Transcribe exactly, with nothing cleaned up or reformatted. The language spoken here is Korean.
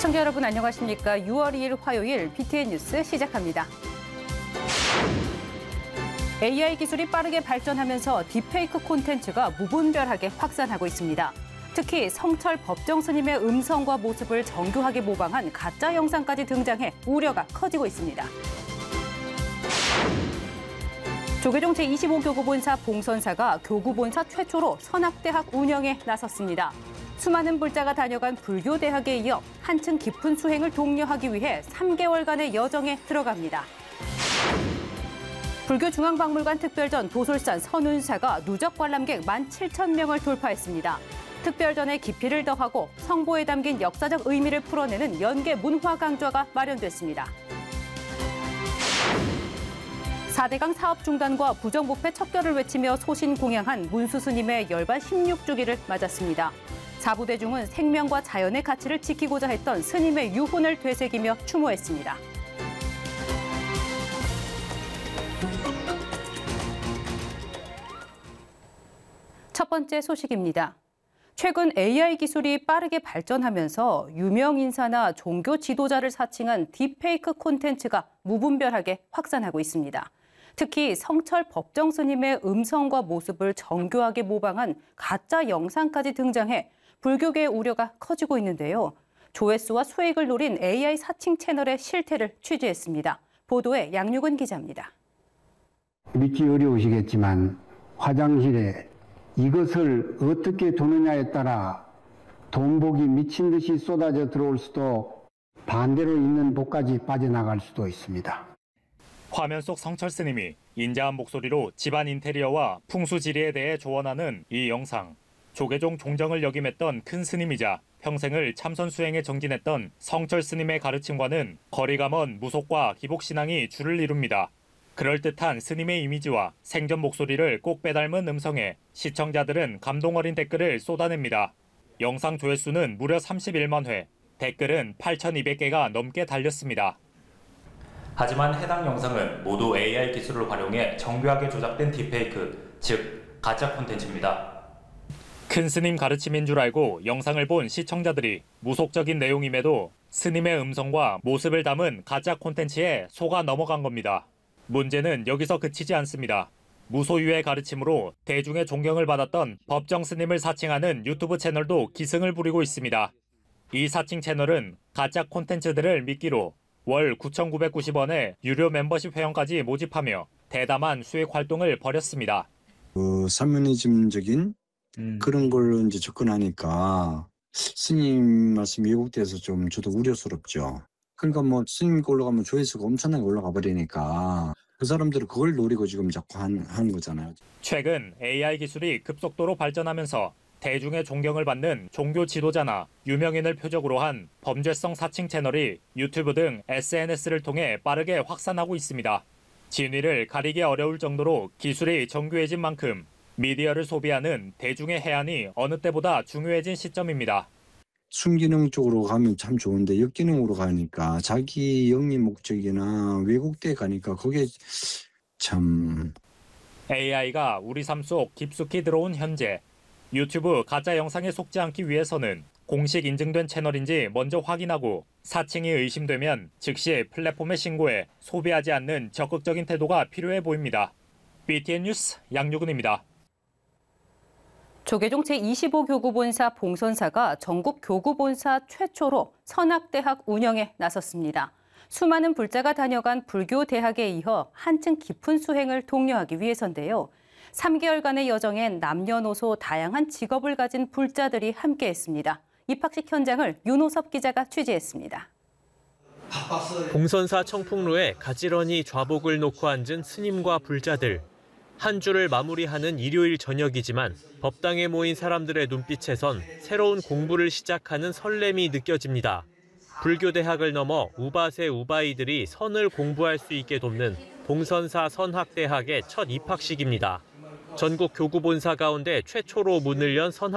시청자 여러분 안녕하십니까? 유월 이일 화요일 비티엔 뉴스 시작합니다. 에이아이 기술이 빠르게 발전하면서 딥페이크 콘텐츠가 무분별하게 확산하고 있습니다. 특히 성철 법정 스님의 음성과 모습을 정교하게 모방한 가짜 영상까지 등장해 우려가 커지고 있습니다. 조계종 제이십오 교구본사 봉선사가 교구본사 최초로 선악대학 운영에 나섰습니다. 수많은 불자가 다녀간 불교대학에 이어 한층 깊은 수행을 독려하기 위해 삼 개월간의 여정에 들어갑니다. 불교중앙박물관 특별전 도솔산 선운사가 누적 관람객 만 칠천 명을 돌파했습니다. 특별전의 깊이를 더하고 성보에 담긴 역사적 의미를 풀어내는 연계 문화 강좌가 마련됐습니다. 사대강 사업 중단과 부정부패 척결을 외치며 소신공양한 문수 스님의 열반 십육 주기를 맞았습니다. 사부대중은 생명과 자연의 가치를 지키고자 했던 스님의 유훈을 되새기며 추모했습니다. 첫 번째 소식입니다. 최근 에이아이 기술이 빠르게 발전하면서 유명 인사나 종교 지도자를 사칭한 딥페이크 콘텐츠가 무분별하게 확산하고 있습니다. 특히 성철 법정 스님의 음성과 모습을 정교하게 모방한 가짜 영상까지 등장해 불교계의 우려가 커지고 있는데요. 조회수와 수익을 노린 에이아이 사칭 채널의 실태를 취재했습니다. 보도에 양육은 기자입니다. 믿기 어려우시겠지만 화장실에 이것을 어떻게 두느냐에 따라 돈복이 미친 듯이 쏟아져 들어올 수도 반대로 있는 복까지 빠져나갈 수도 있습니다. 화면 속 성철 스님이 인자한 목소리로 집안 인테리어와 풍수지리에 대해 조언하는 이 영상. 조계종 종정을 역임했던 큰 스님이자 평생을 참선 수행에 정진했던 성철 스님의 가르침과는 거리가 먼 무속과 기복신앙이 줄을 이룹니다. 그럴듯한 스님의 이미지와 생전 목소리를 꼭 빼닮은 음성에 시청자들은 감동 어린 댓글을 쏟아냅니다. 영상 조회수는 무려 삼십일만 회, 댓글은 팔천이백 개가 넘게 달렸습니다. 하지만 해당 영상은 모두 에이아이 기술을 활용해 정교하게 조작된 딥페이크, 즉 가짜 콘텐츠입니다. 큰 스님 가르침인 줄 알고 영상을 본 시청자들이 무속적인 내용임에도 스님의 음성과 모습을 담은 가짜 콘텐츠에 속아 넘어간 겁니다. 문제는 여기서 그치지 않습니다. 무소유의 가르침으로 대중의 존경을 받았던 법정 스님을 사칭하는 유튜브 채널도 기승을 부리고 있습니다. 이 사칭 채널은 가짜 콘텐츠들을 미끼로 월 구천구백구십 원의 유료 멤버십 회원까지 모집하며 대담한 수익 활동을 벌였습니다. 그 사면이즘적인 음. 그런 걸로 이제 접근하니까 스님 말씀이 왜곡돼서 좀 저도 우려스럽죠. 그러니까 뭐 스님 걸로 가면 조회수가 엄청나게 올라가 버리니까 그 사람들은 그걸 노리고 지금 자꾸 한, 하는 거잖아요. 최근 에이아이 기술이 급속도로 발전하면서 대중의 존경을 받는 종교 지도자나 유명인을 표적으로 한 범죄성 사칭 채널이 유튜브 등 에스엔에스를 통해 빠르게 확산하고 있습니다. 진위를 가리기 어려울 정도로 기술이 정교해진 만큼 미디어를 소비하는 대중의 해안이 어느 때보다 중요해진 시점입니다. 순기능 쪽으로 가면 참 좋은데 역기능으로 가니까 자기 영리 목적이나 왜곡돼 가니까 그게 참... 에이아이가 우리 삶 속 깊숙이 들어온 현재, 유튜브 가짜 영상에 속지 않기 위해서는 공식 인증된 채널인지 먼저 확인하고 사칭이 의심되면 즉시 플랫폼에 신고해 소비하지 않는 적극적인 태도가 필요해 보입니다. 비티엔 뉴스 양유근입니다. 조계종 제이십오 교구본사 봉선사가 전국 교구본사 최초로 선악대학 운영에 나섰습니다. 수많은 불자가 다녀간 불교대학에 이어 한층 깊은 수행을 독려하기 위해서인데요. 삼 개월간의 여정엔 남녀노소 다양한 직업을 가진 불자들이 함께했습니다. 입학식 현장을 윤호섭 기자가 취재했습니다. 봉선사 청풍로에 가지런히 좌복을 놓고 앉은 스님과 불자들. 한 주를 마무리하는 일요일 저녁이지만 법당에 모인 사람들의 눈빛에선 새로운 공부를 시작하는 설렘이 느껴집니다. 불교대학을 넘어 우바세 우바이들이 선을 공부할 수 있게 돕는 봉선사 선학대학의 첫 입학식입니다. 전국 교구본사 가운데 최초로 문을 연 선학